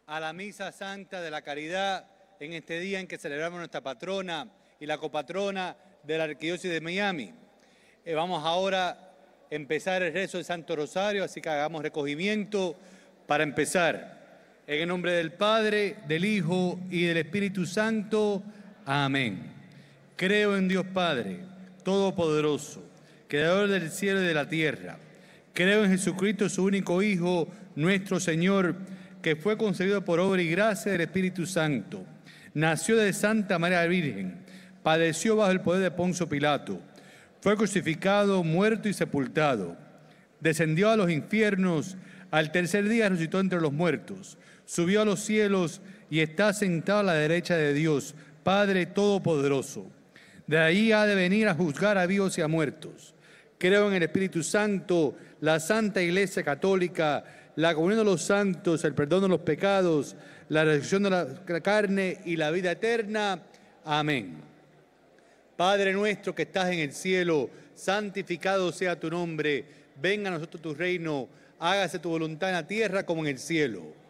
a la Misa Santa de la Caridad en este día en que celebramos nuestra patrona y la copatrona de la Arquidiócesis de Miami. Vamos ahora a empezar el rezo del Santo Rosario, así que hagamos recogimiento para empezar. En el nombre del Padre, del Hijo y del Espíritu Santo. Amén. Creo en Dios Padre, Todopoderoso, Creador del cielo y de la tierra. Creo en Jesucristo, su único Hijo, nuestro Señor, que fue concebido por obra y gracia del Espíritu Santo. Nació de Santa María Virgen, padeció bajo el poder de Poncio Pilato, fue crucificado, muerto y sepultado. Descendió a los infiernos, al tercer día resucitó entre los muertos, subió a los cielos y está sentado a la derecha de Dios, Padre Todopoderoso. De ahí ha de venir a juzgar a vivos y a muertos. Creo en el Espíritu Santo, la Santa Iglesia Católica, la comunión de los santos, el perdón de los pecados, la resurrección de la carne y la vida eterna. Amén. Padre nuestro que estás en el cielo, santificado sea tu nombre. Venga a nosotros tu reino, hágase tu voluntad en la tierra como en el cielo.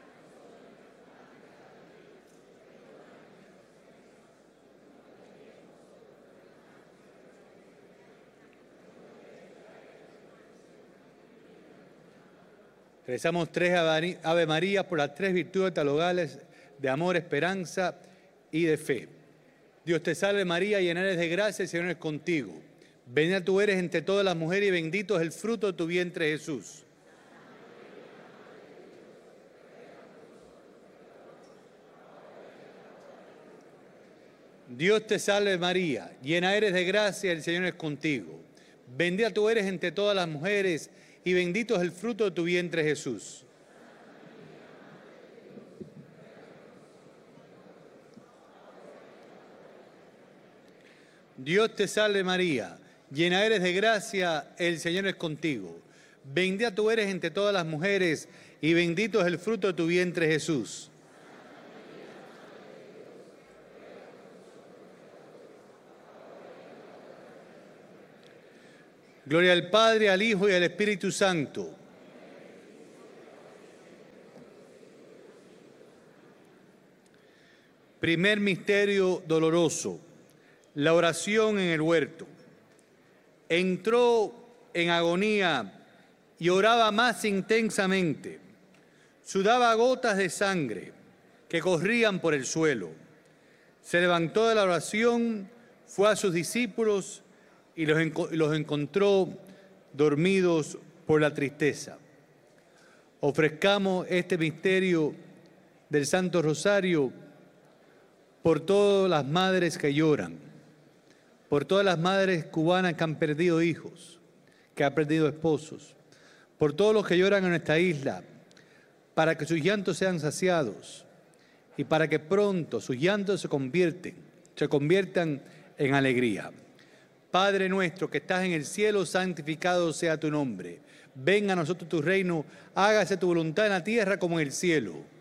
Rezamos 3 Ave María por las 3 virtudes teologales de amor, esperanza y de fe. Dios te salve María, llena eres de gracia, el Señor es contigo. Bendita tú eres entre todas las mujeres y bendito es el fruto de tu vientre Jesús. Dios te salve María, llena eres de gracia, el Señor es contigo. Bendita tú eres entre todas las mujeres y bendito es el fruto de tu vientre Jesús. Dios te salve María, llena eres de gracia, el Señor es contigo. Bendita tú eres entre todas las mujeres y bendito es el fruto de tu vientre Jesús. Gloria al Padre, al Hijo y al Espíritu Santo. Primer misterio doloroso, la oración en el huerto. Entró en agonía y oraba más intensamente. Sudaba gotas de sangre que corrían por el suelo. Se levantó de la oración, fue a sus discípulos y los encontró dormidos por la tristeza. Ofrezcamos este misterio del Santo Rosario por todas las madres que lloran, por todas las madres cubanas que han perdido hijos, que han perdido esposos, por todos los que lloran en nuestra isla, para que sus llantos sean saciados y para que pronto sus llantos se conviertan en alegría. Padre nuestro que estás en el cielo, santificado sea tu nombre. Venga a nosotros tu reino, hágase tu voluntad en la tierra como en el cielo.